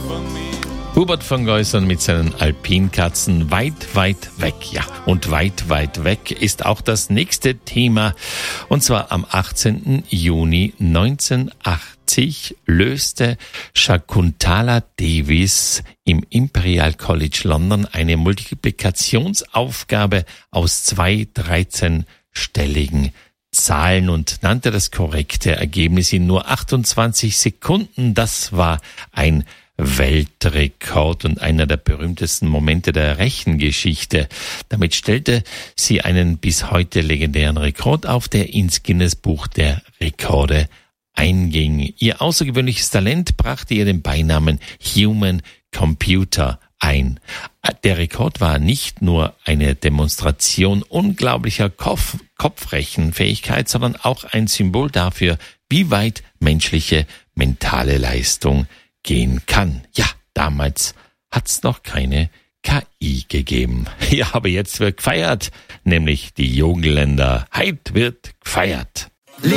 Hubert von Geusern mit seinen Alpinkatzen weit, weit weg. Ja, und weit, weit weg ist auch das nächste Thema. Und zwar am 18. Juni 1980 löste Shakuntala Davis im Imperial College London eine Multiplikationsaufgabe aus zwei 13-stelligen Zahlen und nannte das korrekte Ergebnis in nur 28 Sekunden. Das war ein Weltrekord und einer der berühmtesten Momente der Rechengeschichte. Damit stellte sie einen bis heute legendären Rekord auf, der ins Guinness-Buch der Rekorde einging. Ihr außergewöhnliches Talent brachte ihr den Beinamen Human Computer ein. Der Rekord war nicht nur eine Demonstration unglaublicher Kopfrechenfähigkeit, sondern auch ein Symbol dafür, wie weit menschliche mentale Leistung gehen kann. Ja, damals hat's noch keine KI gegeben. Ja, aber jetzt wird gefeiert, nämlich die Jogenländer. Heit wird gefeiert.